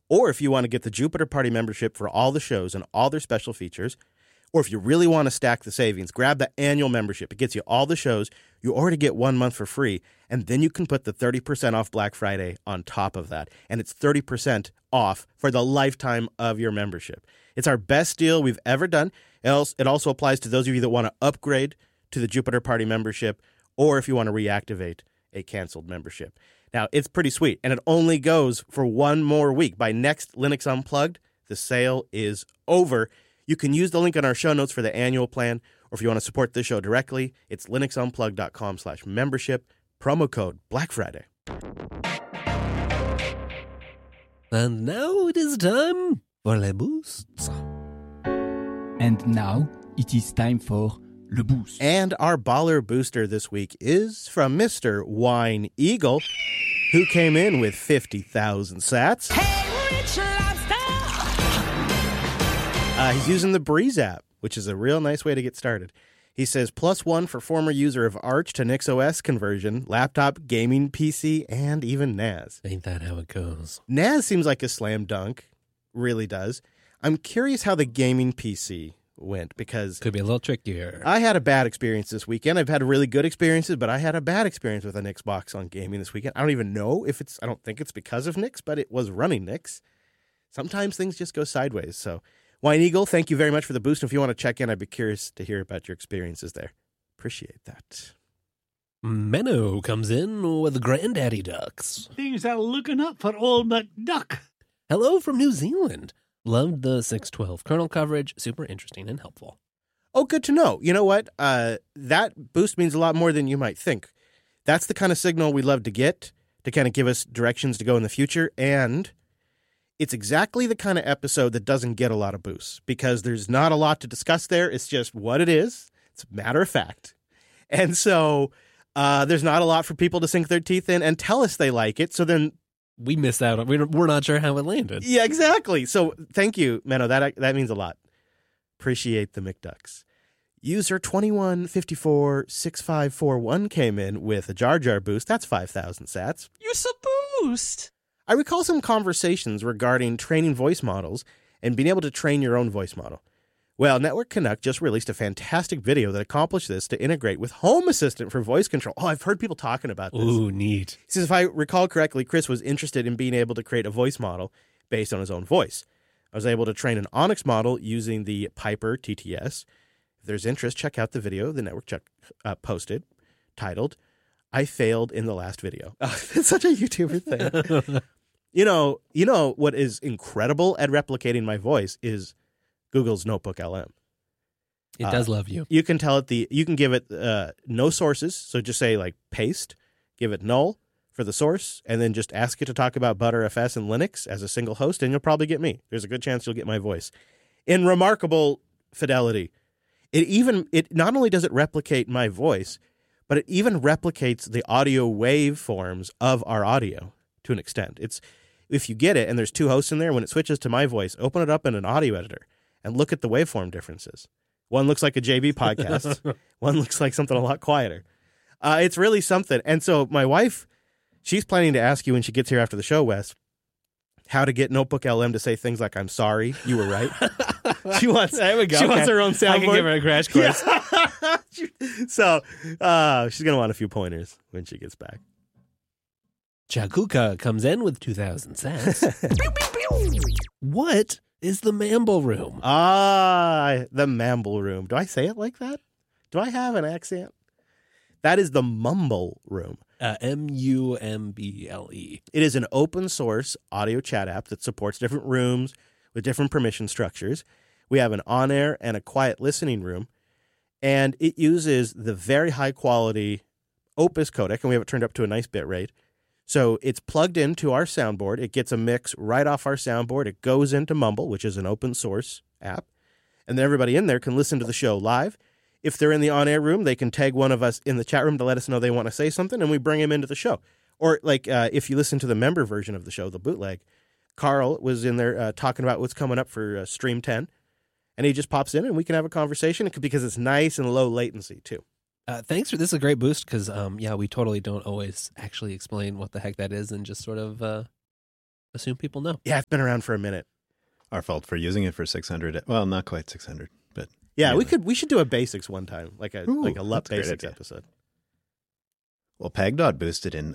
Or if you want to get the Jupiter Party membership for all the shows and all their special features, or if you really want to stack the savings, grab the annual membership. It gets you all the shows. You already get 1 month for free, and then you can put the 30% off Black Friday on top of that. And it's 30% off for the lifetime of your membership. It's our best deal we've ever done. It also applies to those of you that want to upgrade to the Jupiter Party membership, or if you want to reactivate a canceled membership. Now, it's pretty sweet, and it only goes for 1 more week. By next Linux Unplugged, the sale is over. You can use the link in our show notes for the annual plan, or if you want to support this show directly, it's linuxunplugged.com/membership, promo code Black Friday. And now it is time for Le Boosts. And now it is time for Le Boost. And our baller booster this week is from Mr. Wine Eagle, who came in with 50,000 sats. Hey, Rich Lobster! He's using the Breeze app, which is a real nice way to get started. He says, +1 for former user of Arch to NixOS conversion, laptop, gaming PC, and even NAS. Ain't that how it goes? NAS seems like a slam dunk. Really does. I'm curious how the gaming PC went, because Could be a little trickier. I had a bad experience this weekend. I've had really good experiences, but I had a bad experience with an Xbox on gaming this weekend. I don't even know if I don't think it's because of Nix, but it was running Nix. Sometimes things just go sideways. So, Wine Eagle, thank you very much for the boost. If you want to check in, I'd be curious to hear about your experiences there. Appreciate that. Menno comes in with Granddaddy Ducks. Things are looking up for old McDuck. Hello from New Zealand. Loved the 612 kernel coverage. Super interesting and helpful. Oh, good to know. You know what? That boost means a lot more than you might think. That's the kind of signal we'd love to get to kind of give us directions to go in the future. And it's exactly the kind of episode that doesn't get a lot of boosts because there's not a lot to discuss there. It's just what it is. It's a matter of fact. And so there's not a lot for people to sink their teeth in and tell us they like it. So then We missed out. We're not sure how it landed. yeah, exactly. So thank you, Menno. That means a lot. Appreciate the McDucks. User 21546541 came in with a Jar Jar boost. That's 5,000 sats. You're a boost! I recall some conversations regarding training voice models and being able to train your own voice model. Well, Network Canuck just released a fantastic video that accomplished this to integrate with Home Assistant for voice control. Oh, I've heard people talking about this. Ooh, neat. He says, if I recall correctly, Chris was interested in being able to create a voice model based on his own voice. I was able to train an Onyx model using the Piper TTS. If there's interest, check out the video the network posted titled, I Failed in the Last Video. Oh, it's such a YouTuber thing. You know what is incredible at replicating my voice is Google's Notebook LM. It does love you. You can tell it you can give it no sources. So just say like paste, give it null for the source, and then just ask it to talk about Btrfs and Linux as a single host, and you'll probably get me. There's a good chance you'll get my voice. In remarkable fidelity. It not only does it replicate my voice, but it even replicates the audio waveforms of our audio to an extent. If you get it and there's 2 hosts in there, when it switches to my voice, open it up in an audio editor and look at the waveform differences. One looks like a JB podcast. One looks like something a lot quieter. It's really something. And so my wife, she's planning to ask you when she gets here after the show, Wes, how to get Notebook LM to say things like, I'm sorry, you were right. She wants There we go. She wants her own soundboard. I can give her a crash course. So she's going to want a few pointers when she gets back. Chakuka comes in with 2,000 cents. What is the Mamble Room? The Mamble Room. Do I say it like that? Do I have an accent? That is the Mumble Room. Mumble. It is an open source audio chat app that supports different rooms with different permission structures. We have an on-air and a quiet listening room, and it uses the very high quality Opus codec, and we have it turned up to a nice bit rate. So it's plugged into our soundboard. It gets a mix right off our soundboard. It goes into Mumble, which is an open source app. And then everybody in there can listen to the show live. If they're in the on-air room, they can tag one of us in the chat room to let us know they want to say something, and we bring him into the show. Or like if you listen to the member version of the show, the bootleg, Carl was in there talking about what's coming up for Stream 10. And he just pops in, and we can have a conversation because it's nice and low latency, too. Thanks for this. Is a great boost because, we totally don't always actually explain what the heck that is and just sort of assume people know. Yeah, it's been around for a minute. Our fault for using it for 600. Well, not quite 600, but Yeah, anyway. we should do a basics one time, like a Ooh, LUP that's a great basics idea. episode. Well, Pegdot boosted in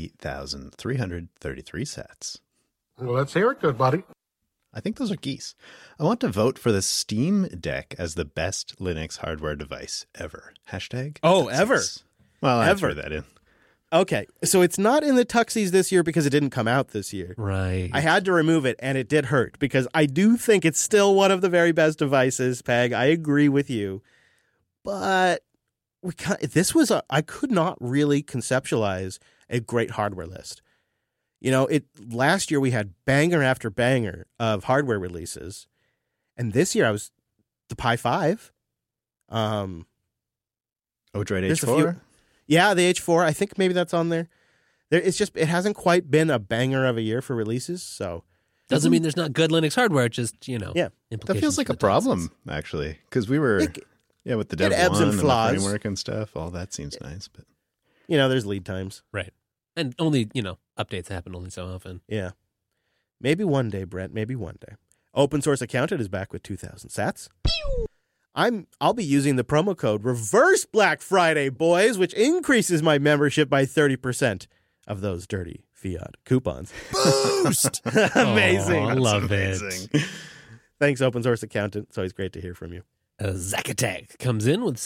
3,333 sats. Well, let's hear it, good buddy. I think those are geese. I want to vote for the Steam Deck as the best Linux hardware device ever. Hashtag. Oh, that's ever. it. Well, I Ever. threw that in. Okay, so it's not in the Tuxies this year because it didn't come out this year. Right. I had to remove it, and it did hurt because I do think it's still one of the very best devices, Peg. I agree with you, but I could not really conceptualize a great hardware list. You know, last year we had banger after banger of hardware releases, and this year I was the Pi 5. Odroid There's a H4? few- Yeah, the H4. I think maybe that's on there. It hasn't quite been a banger of a year for releases, so Doesn't mean there's not good Linux hardware, just, Yeah. That implications feels like for a the devices. problem, actually, because we were, It- with the it Dev ebbs 1 and and the flaws. framework and stuff, all that seems nice, but there's lead times. Right. And only, updates happen only so often. Yeah. Maybe one day, Brent. Maybe one day. Open Source Accountant is back with 2,000 sats. I'll be using the promo code Reverse Black Friday, boys, which increases my membership by 30% of those dirty fiat coupons. Boost! Amazing. Oh, I love amazing. it. Thanks, Open Source Accountant. It's always great to hear from you. Zacatech comes in with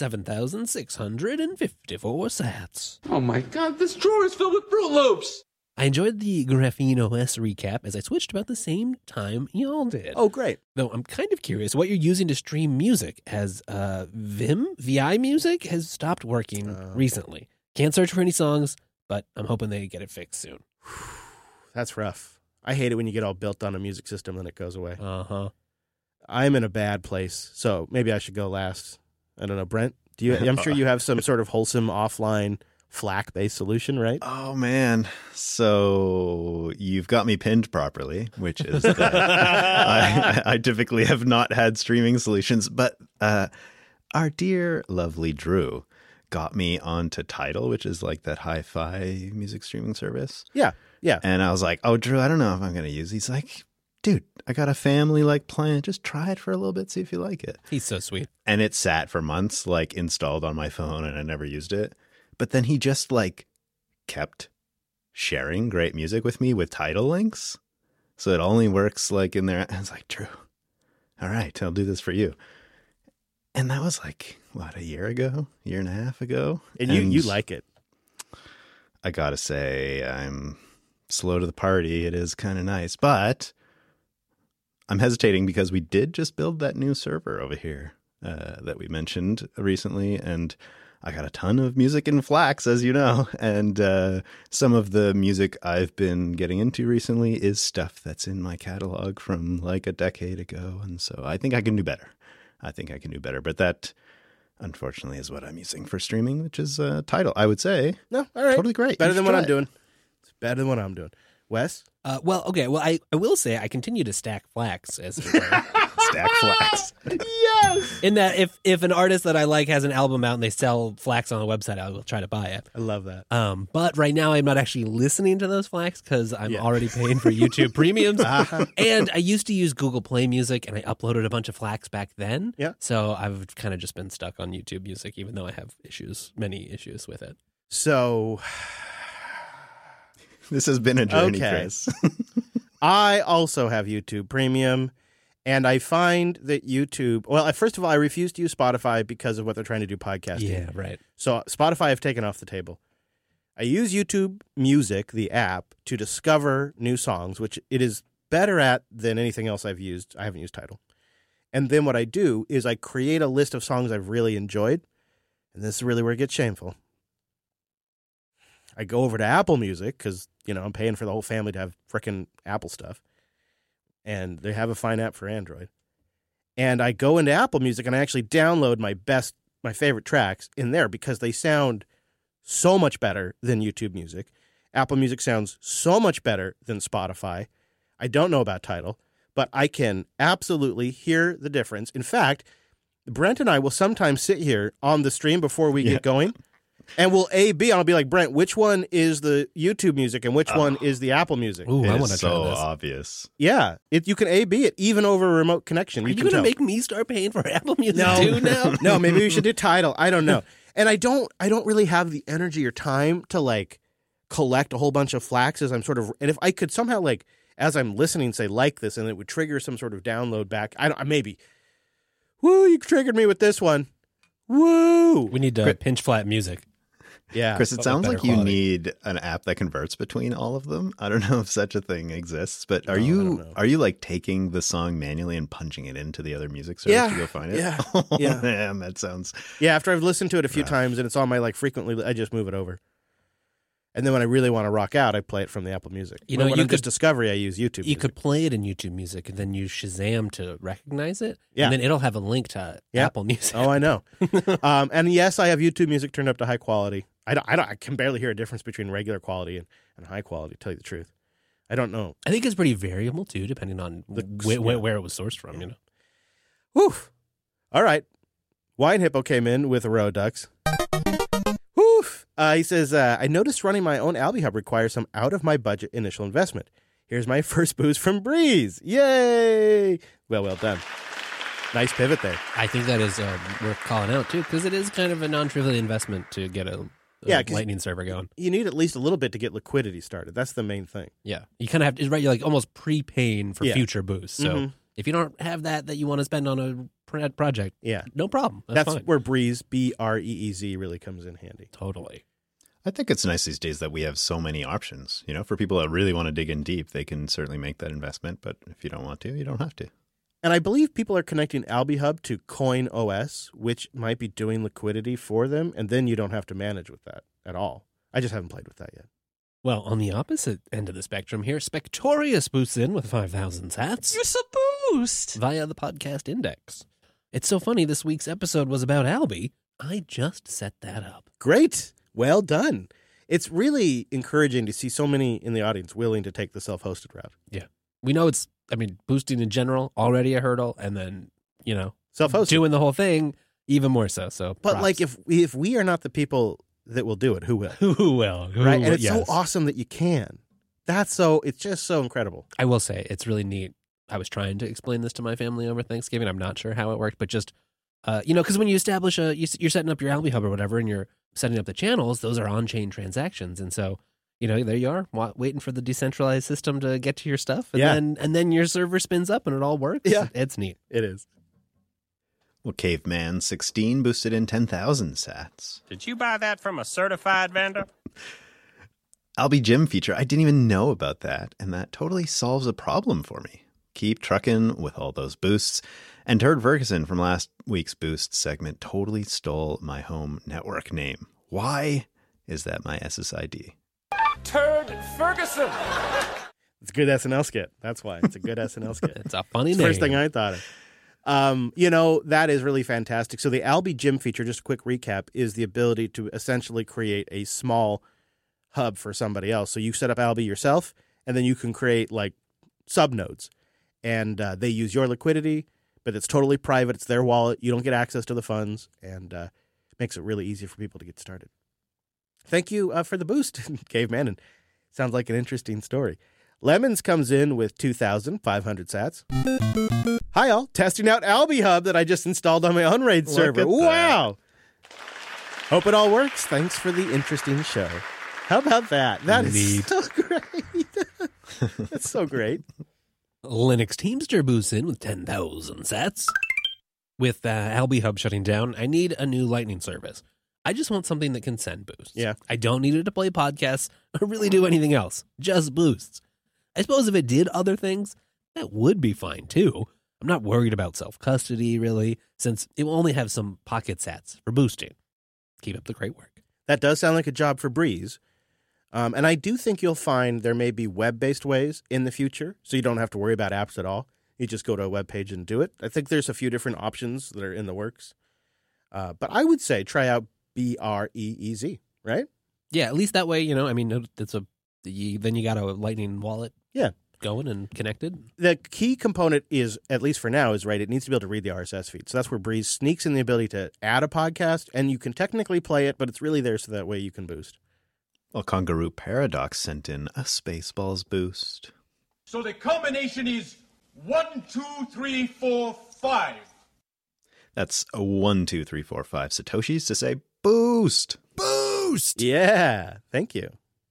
7,654 sats. Oh my god, this drawer is filled with Fruit Loops! I enjoyed the Graphene OS recap as I switched about the same time y'all did. Oh, great. Though I'm kind of curious what you're using to stream music, as VI Music has stopped working recently. Can't search for any songs, but I'm hoping they get it fixed soon. That's rough. I hate it when you get all built on a music system and it goes away. Uh-huh. I'm in a bad place, so maybe I should go last. I don't know, Brent. I'm sure you have some sort of wholesome offline FLAC-based solution, right? Oh, man. So you've got me pinned properly, which is that I typically have not had streaming solutions, but our dear, lovely Drew got me onto Tidal, which is like that hi-fi music streaming service. Yeah. And I was like, oh, Drew, I don't know if I'm going to use it. He's like, dude, I got a family-like plan. Just try it for a little bit, see if you like it. He's so sweet. And it sat for months, like installed on my phone, and I never used it. But then he just like kept sharing great music with me with Tidal links. So it only works like in there. I was like, Drew, all right, I'll do this for you. And that was like, what, a year and a half ago? And you like it. I got to say, I'm slow to the party. It is kind of nice. But I'm hesitating because we did just build that new server over here that we mentioned recently. And I got a ton of music in Flax, as you know, and some of the music I've been getting into recently is stuff that's in my catalog from like a decade ago. And so I think I can do better. But that, unfortunately, is what I'm using for streaming, which is Tidal. I would say, No, all right. totally great. Better You than should what I'm try it. doing. It's better than what I'm doing. Wes? I will say I continue to stack Flax as it were. Stack Flax. Yes! In that if an artist that I like has an album out and they sell Flax on the website, I will try to buy it. I love that. But right now I'm not actually listening to those Flax because I'm Yeah. already paying for YouTube premiums. And I used to use Google Play Music and I uploaded a bunch of Flax back then. Yeah. So I've kind of just been stuck on YouTube Music, even though I have many issues with it. So This has been a journey, Okay. Chris. I also have YouTube Premium, and I find that YouTube... Well, first of all, I refuse to use Spotify because of what they're trying to do podcasting. Yeah, right. So Spotify I've taken off the table. I use YouTube Music, the app, to discover new songs, which it is better at than anything else I've used. I haven't used Tidal. And then what I do is I create a list of songs I've really enjoyed, and this is really where it gets shameful. I go over to Apple Music because, I'm paying for the whole family to have frickin' Apple stuff. And they have a fine app for Android. And I go into Apple Music and I actually download my favorite tracks in there because they sound so much better than YouTube Music. Apple Music sounds so much better than Spotify. I don't know about Tidal, but I can absolutely hear the difference. In fact, Brent and I will sometimes sit here on the stream before we get going And we'll A/B, and I'll be like, Brent, which one is the YouTube music and which one is the Apple music? Ooh, I It want is to try so this. obvious. Yeah, you can A/B it even over a remote connection. Are you can going to tell. make me start paying for Apple Music No. too now? No, maybe we should do Tidal. I don't know. And I don't really have the energy or time to like collect a whole bunch of flags as I'm sort of, and if I could somehow like, as I'm listening, say like this, and it would trigger some sort of download back. Maybe. Woo, you triggered me with this one. Woo. We need to pinch flat music. Yeah. Chris, it But with sounds better like you quality. need an app that converts between all of them. I don't know if such a thing exists, but are No, I you don't know. are you like taking the song manually and punching it into the other music service Yeah, to go find it? yeah, Oh, yeah. man, that sounds Yeah, after I've listened to it a few Rough. times and it's on my like frequently, I just move it over. And then when I really want to rock out, I play it from the Apple Music. You know, when you I'm just could- Discovery, I use YouTube You Music. could play it in YouTube Music and then use Shazam to recognize it. Yeah. And then it'll have a link to Yeah. Apple Music. Oh, I know. And yes, I have YouTube Music turned up to high quality. I can barely hear a difference between regular quality and high quality, to tell you the truth. I don't know. I think it's pretty variable too, depending on where it was sourced from. You know. Woof. All right. Wine Hippo came in with a row of ducks. Woof. He says, I noticed running my own Albi Hub requires some out-of-my-budget initial investment. Here's my first boost from Breeze. Yay! Well done. Nice pivot there. I think that is worth calling out too, because it is kind of a non-trivial investment to get a Yeah, 'cause- Lightning server going. You need at least a little bit to get liquidity started. That's the main thing. Yeah, you kind of have to, right? You're like almost prepaying for Yeah. future boosts. So Mhm. if you don't have that you want to spend on a project, Yeah. no problem. That's fine. where Breeze, BREEZ, really comes in handy. Totally. I think it's nice these days that we have so many options. You know, for people that really want to dig in deep, they can certainly make that investment. But if you don't want to, you don't have to. And I believe people are connecting Albi Hub to Coin OS, which might be doing liquidity for them, and then you don't have to manage with that at all. I just haven't played with that yet. Well, on the opposite end of the spectrum here, Spectorious boosts in with 5,000 sats Use a boost. via the podcast index. It's so funny, this week's episode was about Albi. I just set that up. Great. Well done. It's really encouraging to see so many in the audience willing to take the self-hosted route. We know boosting in general, already a hurdle, and then, Self-hosted. doing the whole thing, even more so. So, But props. like if we are not the people that will do it, who will? who will? Right? And it's yes. so awesome that you can. It's just so incredible. I will say, it's really neat. I was trying to explain this to my family over Thanksgiving. I'm not sure how it worked, but just, because when you establish you're setting up your Albi Hub or whatever, and you're setting up the channels, those are on-chain transactions. And so, there you are, waiting for the decentralized system to get to your stuff. And then your server spins up and it all works. Yeah. It's neat. It is. Well, Caveman 16 boosted in 10,000 sats. Did you buy that from a certified vendor? Albi Gym feature, I didn't even know about that, and that totally solves a problem for me. Keep trucking with all those boosts. And Turd Ferguson from last week's boost segment totally stole my home network name. Why is that my SSID? Turd Ferguson. It's a good SNL skit. That's why. It's a good SNL skit. It's a funny It's the name. first thing I thought of. That is really fantastic. So the Albi Gym feature, just a quick recap, is the ability to essentially create a small hub for somebody else. So you set up Albi yourself, and then you can create like subnodes. And they use your liquidity, but it's totally private. It's their wallet. You don't get access to the funds, and makes it really easy for people to get started. Thank you for the boost, Caveman. And sounds like an interesting story. Lemons comes in with 2,500 sats. Hi, all. Testing out Albi Hub that I just installed on my Unraid server. at that. Wow. Hope it all works. Thanks for the interesting show. How about that? That is Neat. so great. That's so great. Linux Teamster boosts in with 10,000 sats. With Albi Hub shutting down, I need a new Lightning service. I just want something that can send boosts. Yeah. I don't need it to play podcasts or really do anything else. Just boosts. I suppose if it did other things, that would be fine too. I'm not worried about self-custody, really, since it will only have some pocket sats for boosting. Keep up the great work. That does sound like a job for Breeze. And I do think you'll find there may be web-based ways in the future, so you don't have to worry about apps at all. You just go to a web page and do it. I think there's a few different options that are in the works. But I would say try out BREEZ, right? Yeah, at least that way, then you got a Lightning wallet. Yeah. going and connected? The key component is, at least for now, is right. It needs to be able to read the RSS feed. So that's where Breeze sneaks in the ability to add a podcast, and you can technically play it, but it's really there so that way you can boost. Well, Kangaroo Paradox sent in a Spaceballs boost. So the combination is 1, 2, 3, 4, 5. That's a 1, 2, 3, 4, 5 Satoshis to say boost. Boost! Yeah, thank you.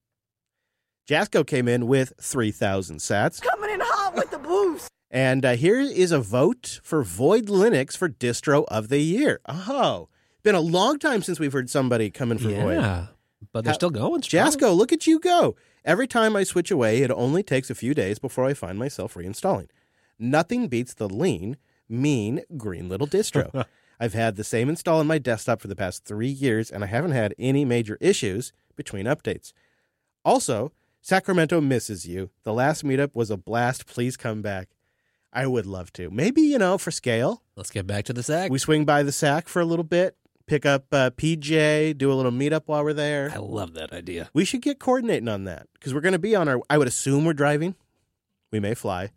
Jasco came in with 3,000 sats. Coming in hot with the boost. And here is a vote for Void Linux for Distro of the Year. Oh, been a long time since we've heard somebody come in for Void. Yeah, but they're still going strong. Jasco, look at you go. Every time I switch away, it only takes a few days before I find myself reinstalling. Nothing beats the lean, mean, green little distro. I've had the same install on my desktop for the past 3 years, and I haven't had any major issues between updates. Also, Sacramento misses you. The last meetup was a blast. Please come back. I would love to. Maybe, for scale. Let's get back to the SAC. We swing by the SAC for a little bit, pick up PJ, do a little meetup while we're there. I love that idea. We should get coordinating on that because we're going to be on our, I would assume we're driving. We may fly.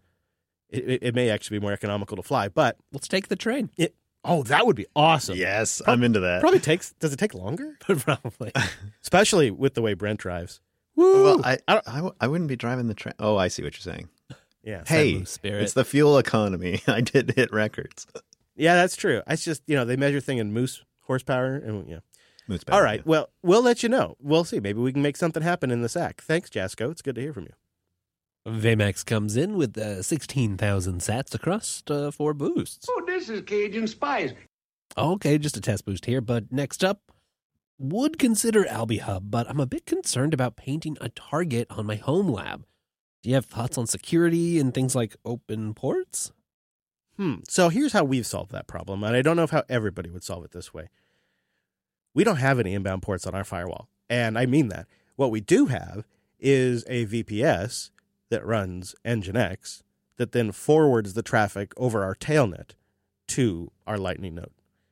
It may actually be more economical to fly, but. Let's take the train. That would be awesome. Yes, I'm into that. Does it take longer? Probably. Especially with the way Brent drives. Woo! Well, I wouldn't be driving the train. Oh, I see what you're saying. Yeah. Hey, spirit. It's the fuel economy. I did hit records. Yeah, that's true. It's just, they measure thing in moose horsepower. And yeah. Moose All right. Well, we'll let you know. We'll see. Maybe we can make something happen in the SAC. Thanks, Jasco. It's good to hear from you. Vmax comes in with 16,000 sats across 4 boosts. Oh, this is Cajun Spice. Okay, just a test boost here. But next up, would consider AlbiHub, but I'm a bit concerned about painting a target on my home lab. Do you have thoughts on security and things like open ports? So here's how we've solved that problem, and I don't know how everybody would solve it this way. We don't have any inbound ports on our firewall, and I mean that. What we do have is a VPS that runs Nginx that then forwards the traffic over our tailnet to our Lightning node.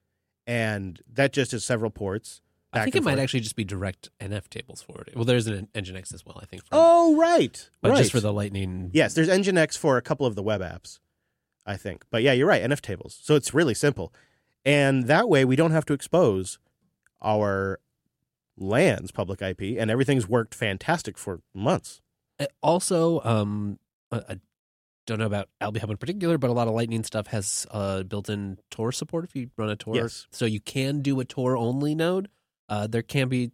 And that just is several ports. I think it might actually just be direct NF tables forwarded. Well, there's an Nginx as well, I think. Right. But right. just for the Lightning. Yes, there's Nginx for a couple of the web apps, I think. But yeah, you're right, NF tables. So it's really simple. And that way we don't have to expose our LAN's public IP, and everything's worked fantastic for months. Also, I don't know about AlbiHub in particular, but a lot of Lightning stuff has built-in Tor support if you run a Tor. Yes. So you can do a Tor-only node. There can be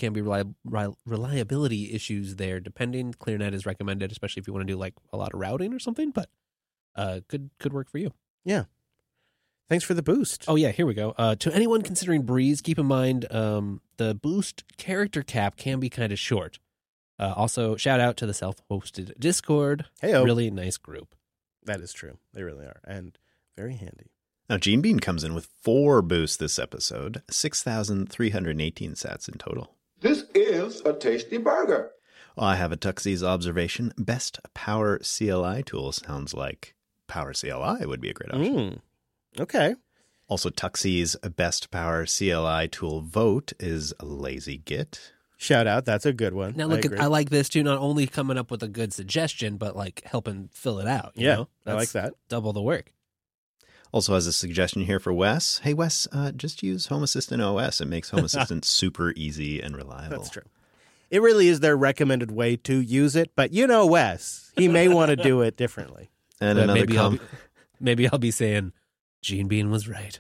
reliability issues there, depending. ClearNet is recommended, especially if you want to do like a lot of routing or something, but could work for you. Yeah. Thanks for the boost. Oh, yeah, here we go. To anyone considering Breeze, keep in mind the boost character cap can be kind of short. Also, shout out to the self-hosted Discord. Hey-o. Really nice group. That is true. They really are. And very handy. Now, Gene Bean comes in with 4 boosts this episode, 6,318 sats in total. This is a tasty burger. Well, I have a Tuxie's observation. Best Power CLI tool sounds like Power CLI would be a great option. Okay. Also, Tuxie's Best Power CLI tool vote is Lazy Git. Shout out. That's a good one. Now, look, I like this too. Not only coming up with a good suggestion, but like helping fill it out. You know? I like that. Double the work. Also has a suggestion here for Wes. Hey, Wes, just use Home Assistant OS. It makes Home Assistant super easy and reliable. That's true. It really is their recommended way to use it, but Wes, he may want to do it differently. And but another maybe I'll be saying Gene Bean was right.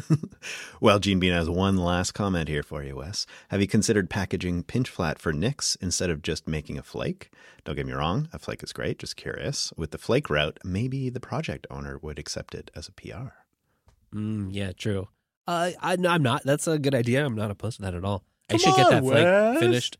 Well, Gene Bean has one last comment here for you, Wes. Have you considered packaging pinch flat for Nix instead of just making a flake? Don't get me wrong, a flake is great, just curious. With the flake route, maybe the project owner would accept it as a PR. Yeah, true. I'm not. That's a good idea. I'm not opposed to that at all. I should get that flake finished.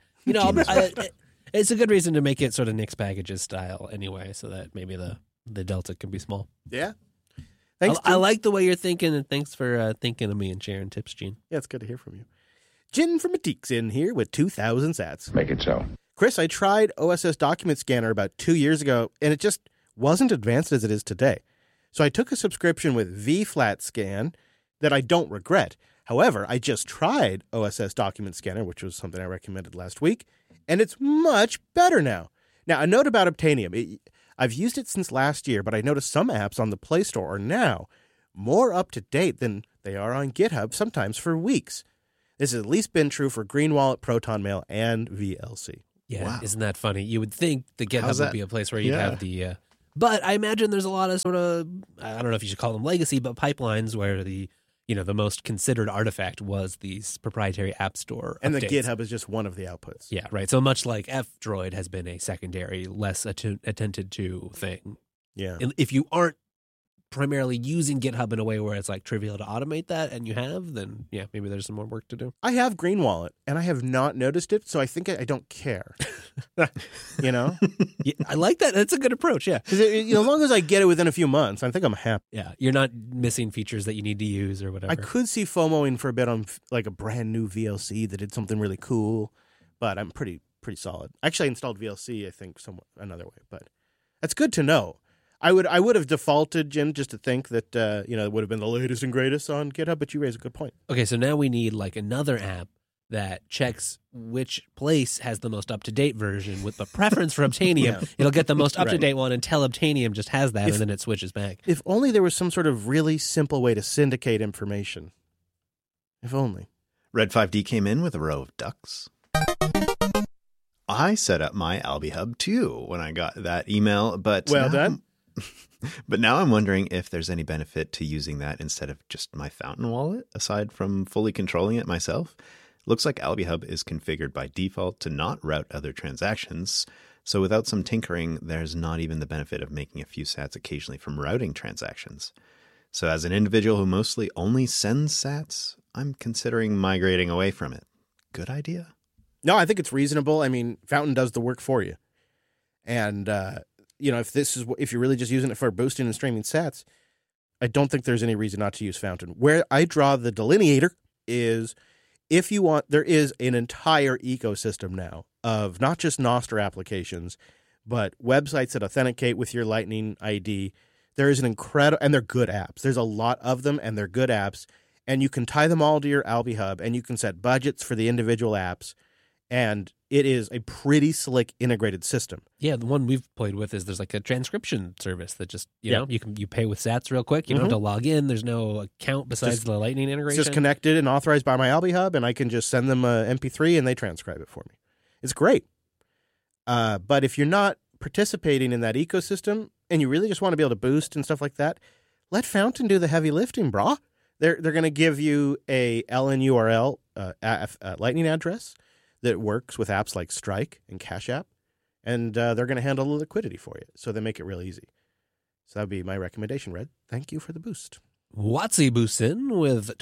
It's a good reason to make it sort of Nix packages style anyway, so that maybe the delta can be small. Yeah. Thanks, I like the way you're thinking, and thanks for thinking of me and sharing tips, Gene. Yeah, it's good to hear from you. Jin from Matique's in here with 2,000 sats. Make it so. Chris, I tried OSS Document Scanner about 2 years ago, and it just wasn't advanced as it is today. So I took a subscription with vFlat Scan that I don't regret. However, I just tried OSS Document Scanner, which was something I recommended last week, and it's much better now. Now, a note about Obtainium. I've used it since last year, but I noticed some apps on the Play Store are now more up to date than they are on GitHub, sometimes for weeks. This has at least been true for Green Wallet, Proton Mail, and VLC. Yeah, Wow. Isn't that funny? You would think the GitHub How's would that? be a place where you'd Yeah. have the... but I imagine there's a lot of sort of, I don't know if you should call them legacy, but pipelines where the most considered artifact was these proprietary App Store And the updates. GitHub is just one of the outputs. Yeah, right. So much like F-Droid has been a secondary, less attended to thing. Yeah. If you aren't primarily using GitHub in a way where it's like trivial to automate that, and you have, then yeah, maybe there's some more work to do. I have Green Wallet, and I have not noticed it, so I think I don't care. You know? Yeah, I like that. That's a good approach. Yeah, Because as long as I get it within a few months, I think I'm happy. yeah. You're not missing features that you need to use or whatever. I could see FOMOing for a bit on like a brand new VLC that did something really cool, but I'm pretty solid. Actually, I installed VLC, I think, another way, but that's good to know. I would have defaulted, Jim, just to think that it would have been the latest and greatest on GitHub, but you raise a good point. Okay, so now we need like another app that checks which place has the most up-to-date version with the preference for Obtainium. Yeah. It'll get the most up-to-date one until Obtainium just has that, If- and then it switches back. If only there was some sort of really simple way to syndicate information. If only. Red 5D came in with a row of ducks. I set up my AlbiHub too when I got that email, but Well done. But now I'm wondering if there's any benefit to using that instead of just my Fountain wallet, aside from fully controlling it myself. Looks like AlbiHub is configured by default to not route other transactions, so without some tinkering, there's not even the benefit of making a few sats occasionally from routing transactions. So as an individual who mostly only sends sats, I'm considering migrating away from it. Good idea? No, I think it's reasonable. I mean, Fountain does the work for you. And, if you're really just using it for boosting and streaming sats, I don't think there's any reason not to use Fountain. Where I draw the delineator is if you want, there is an entire ecosystem now of not just Nostr applications, but websites that authenticate with your Lightning ID. There is an incredible, and they're good apps. There's a lot of them, and they're good apps. And you can tie them all to your AlbiHub, and you can set budgets for the individual apps. And it is a pretty slick integrated system. Yeah, the one we've played with is there's like a transcription service that just, you Yeah. know, you pay with sats real quick. You don't have to log in. There's no account besides Just- the Lightning It's integration. just connected and authorized by my AlbiHub, and I can just send them a MP3 and they transcribe it for me. It's great. But if you're not participating in that ecosystem and you really just want to be able to boost and stuff like that, let Fountain do the heavy lifting, brah. They're going to give you a LNURL Lightning address that works with apps like Strike and Cash App, and they're going to handle the liquidity for you, so they make it real easy. So that would be my recommendation, Red. Thank you for the boost. Watsy boosts in with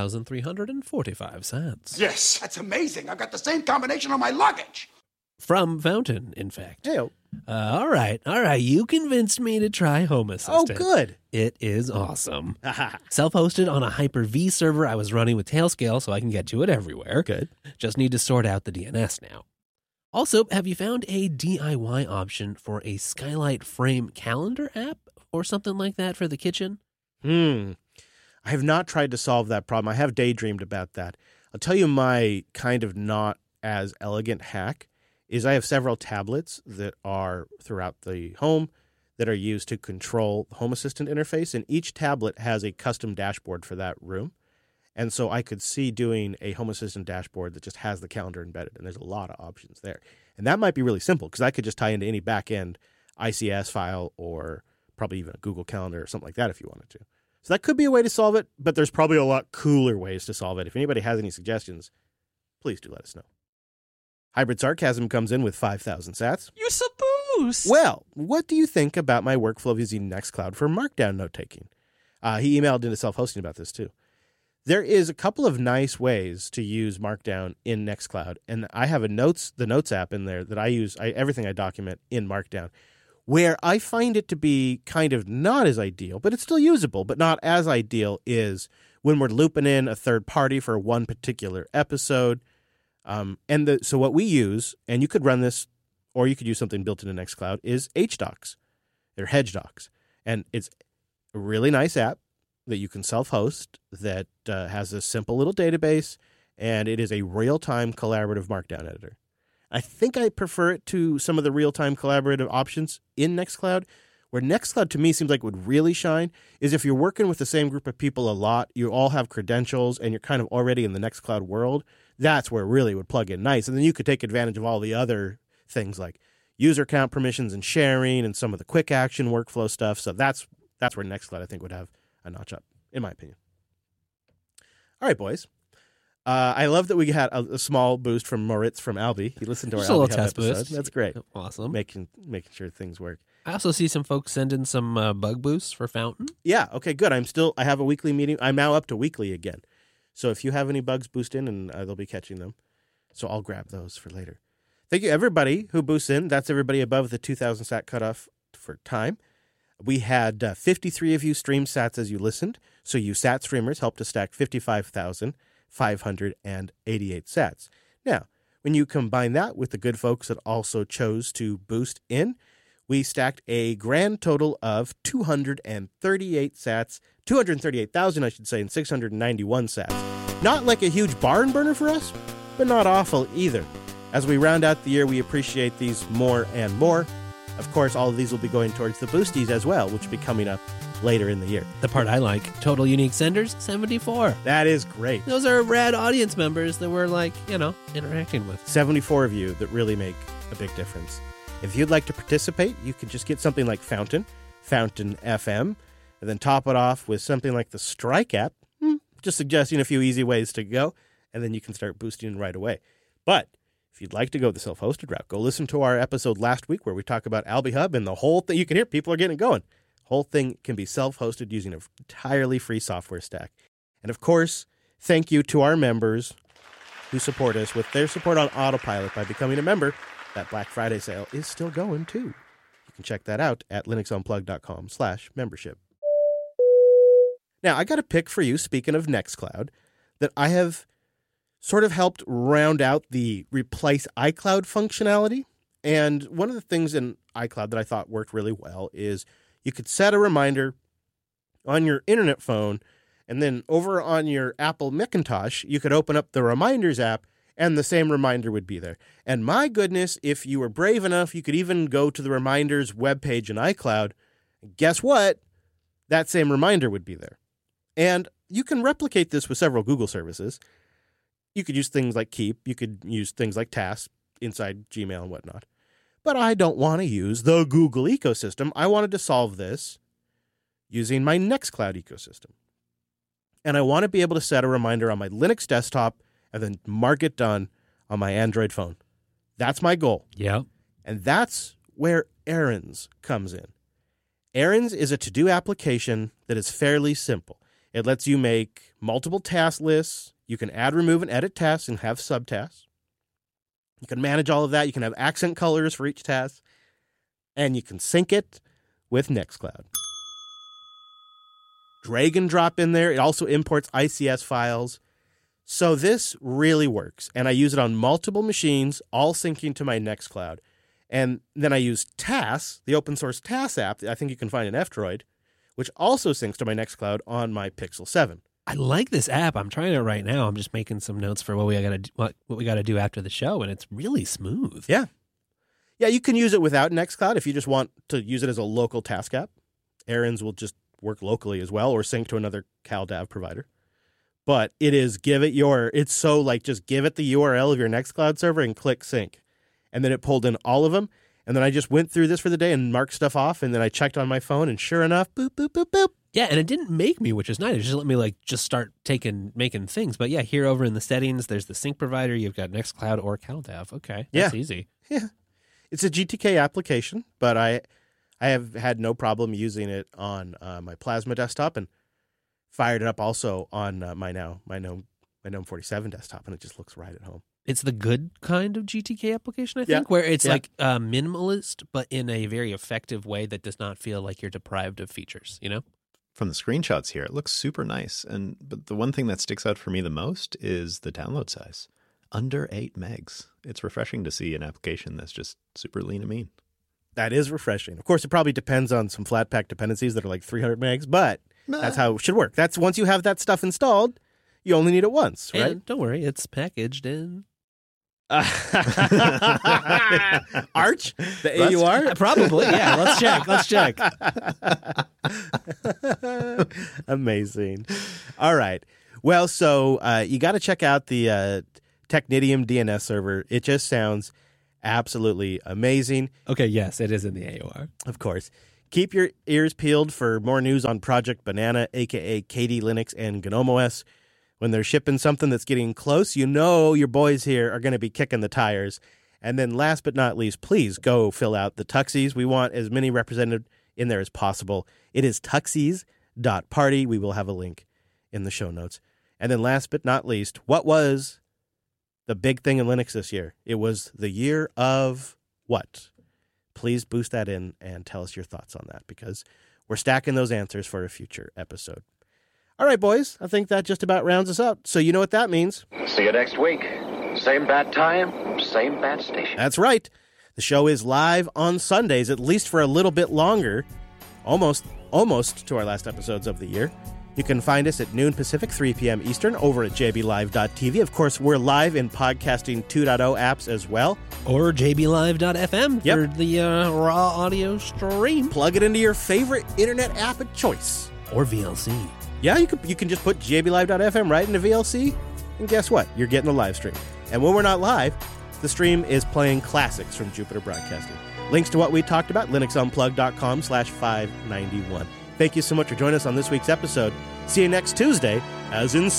12,345 cents. Yes, that's amazing. I've got the same combination on my luggage. From Fountain, in fact. Hey, All right. You convinced me to try Home oh, Assistant. good. It is awesome. Self-hosted on a Hyper-V server I was running with Tailscale so I can get to it everywhere. Good. Just need to sort out the DNS now. Also, have you found a DIY option for a Skylight Frame calendar app or something like that for the kitchen? I have not tried to solve that problem. I have daydreamed about that. I'll tell you my kind of not as elegant hack is I have several tablets that are throughout the home that are used to control the Home Assistant interface, and each tablet has a custom dashboard for that room. And so I could see doing a Home Assistant dashboard that just has the calendar embedded, and there's a lot of options there. And that might be really simple because I could just tie into any back-end ICS file or probably even a Google Calendar or something like that if you wanted to. So that could be a way to solve it, but there's probably a lot cooler ways to solve it. If anybody has any suggestions, please do let us know. Hybrid Sarcasm comes in with 5,000 sats. You suppose? Well, what do you think about my workflow of using Nextcloud for Markdown note-taking? He emailed into self-hosting about this too. There is a couple of nice ways to use Markdown in Nextcloud, and I have the Notes app in there that I use, everything I document in Markdown, where I find it to be kind of not as ideal, but it's still usable, but not as ideal is when we're looping in a third party for one particular episode. So what we use, and you could run this, or you could use something built into Nextcloud, is HDocs. They're Hedge Docs. And it's a really nice app that you can self-host that has a simple little database, and it is a real-time collaborative Markdown editor. I think I prefer it to some of the real-time collaborative options in Nextcloud. Where Nextcloud to me seems like would really shine is if you're working with the same group of people a lot, you all have credentials, and you're kind of already in the Nextcloud world. That's where it really would plug in nice. And then you could take advantage of all the other things like user account permissions and sharing and some of the quick action workflow stuff. So that's where Nextcloud, I think, would have a notch up, in my opinion. All right, boys. I love that we had a small boost from Moritz from Albi. He listened to our Just a little Albi test episode. boost. That's great. Awesome. Making sure things work. I also see some folks sending some bug boosts for Fountain. Yeah. Okay. Good. I have a weekly meeting. I'm now up to weekly again. So if you have any bugs, boost in, and they'll be catching them. So I'll grab those for later. Thank you, everybody who boosts in. That's everybody above the 2,000 sat cutoff for time. We had 53 of you stream sats as you listened. So you sat streamers helped to stack 55,588 sats. Now, when you combine that with the good folks that also chose to boost in, we stacked a grand total of 238 sats, 238,000, I should say, and 691 sats. Not like a huge barn burner for us, but not awful either. As we round out the year, we appreciate these more and more. Of course, all of these will be going towards the boosties as well, which will be coming up later in the year. The part I like, total unique senders, 74. That is great. Those are rad audience members that we're interacting with. 74 of you that really make a big difference. If you'd like to participate, you can just get something like Fountain FM, and then top it off with something like the Strike app, just suggesting a few easy ways to go, and then you can start boosting right away. But if you'd like to go the self-hosted route, go listen to our episode last week where we talk about Albi Hub and the whole thing. You can hear people are getting it going. The whole thing can be self-hosted using an entirely free software stack. And of course, thank you to our members who support us with their support on Autopilot by becoming a member. That Black Friday sale is still going, too. You can check that out at linuxunplugged.com/membership. Now, I got a pick for you, speaking of Nextcloud, that I have sort of helped round out the replace iCloud functionality. And one of the things in iCloud that I thought worked really well is you could set a reminder on your internet phone, and then over on your Apple Macintosh, you could open up the Reminders app, and the same reminder would be there. And my goodness, if you were brave enough, you could even go to the Reminders webpage in iCloud. Guess what? That same reminder would be there. And you can replicate this with several Google services. You could use things like Keep. You could use things like Tasks inside Gmail and whatnot. But I don't want to use the Google ecosystem. I wanted to solve this using my Nextcloud ecosystem. And I want to be able to set a reminder on my Linux desktop and then mark it done on my Android phone. That's my goal. Yeah. And that's where Errands comes in. Errands is a to-do application that is fairly simple. It lets you make multiple task lists. You can add, remove, and edit tasks and have subtasks. You can manage all of that. You can have accent colors for each task. And you can sync it with Nextcloud. Drag and drop in there. It also imports ICS files. So this really works, and I use it on multiple machines, all syncing to my Nextcloud. And then I use Tasks, the open source Tasks app that I think you can find in F-Droid, which also syncs to my Nextcloud on my Pixel 7. I like this app. I'm trying it right now. I'm just making some notes for what we got to do after the show, and it's really smooth. Yeah. Yeah, you can use it without Nextcloud if you just want to use it as a local task app. Errands will just work locally as well or sync to another CalDAV provider. But it is it's so like just give it the URL of your Nextcloud server and click sync. And then it pulled in all of them. And then I just went through this for the day and marked stuff off. And then I checked on my phone and sure enough, boop, boop, boop, boop. Yeah, and it didn't make me, which is nice. It just let me just start making things. But yeah, here over in the settings, there's the sync provider. You've got Nextcloud or CalDAV. Okay, that's easy. Yeah. It's a GTK application, but I have had no problem using it on my Plasma desktop and fired it up also on my Gnome 47 desktop, and it just looks right at home. It's the good kind of GTK application, I think, where it's like minimalist, but in a very effective way that does not feel like you're deprived of features, you know? From the screenshots here, it looks super nice. But the one thing that sticks out for me the most is the download size. Under 8 megs. It's refreshing to see an application that's just super lean and mean. That is refreshing. Of course, it probably depends on some Flatpak dependencies that are like 300 megs, but that's how it should work. That's once you have that stuff installed, you only need it once, right? And don't worry, it's packaged in Arch? The AUR? Probably, yeah. Let's check. Amazing. All right. Well, so you got to check out the Technidium DNS server. It just sounds absolutely amazing. Okay, yes, it is in the AOR. Of course. Keep your ears peeled for more news on Project Banana, a.k.a. KD Linux and GNOME OS. When they're shipping something that's getting close, you know your boys here are going to be kicking the tires. And then last but not least, please go fill out the Tuxies. We want as many represented in there as possible. It is tuxies.party. We will have a link in the show notes. And then last but not least, what was the big thing in Linux this year? It was the year of what? Please boost that in and tell us your thoughts on that, because we're stacking those answers for a future episode. All right, boys, I think that just about rounds us up. So you know what that means. See you next week. Same bad time, same bad station. That's right. The show is live on Sundays, at least for a little bit longer. Almost to our last episodes of the year. You can find us at noon Pacific, 3 p.m. Eastern, over at jblive.tv. Of course, we're live in Podcasting 2.0 apps as well. Or jblive.fm for the raw audio stream. Plug it into your favorite internet app of choice. Or VLC. Yeah, you can just put jblive.fm right into VLC, and guess what? You're getting the live stream. And when we're not live, the stream is playing classics from Jupiter Broadcasting. Links to what we talked about, linuxunplugged.com/591. Thank you so much for joining us on this week's episode. See you next Tuesday, as in